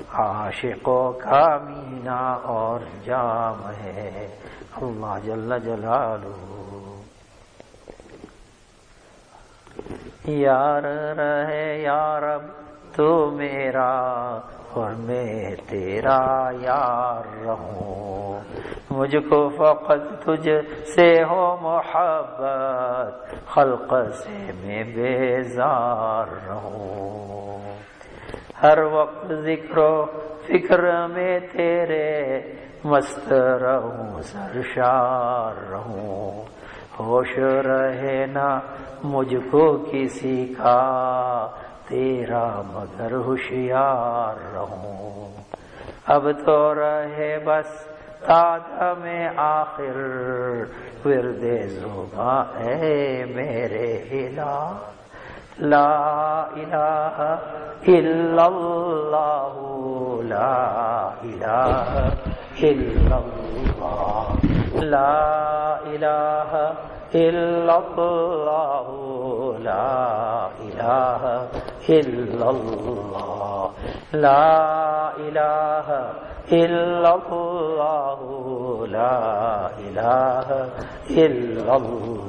عاشقوں کا مینا اور جام ہے اللہ جل جلالہ. یار رہے یا رب تو میرا اور میں تیرا یار رہوں. مجھ کو فقط تجھ سے ہو محبت خلق سے میں بیزار رہوں. ہر وقت ذکر و فکر میں تیرے مست رہوں سرشار رہوں. ہوش رہے نہ مجھ کو کسی کا تیرا مگر ہوشیار رہوں. اب تو رہے بس تاج میں آخر ورد زباں اے میرے الہ. لا الہ الا اللہ لا الہ الا اللہ لا الہ الا اللہ لا الہ الا اللہ لا الہ الا اللہ لا الہ الا اللہ.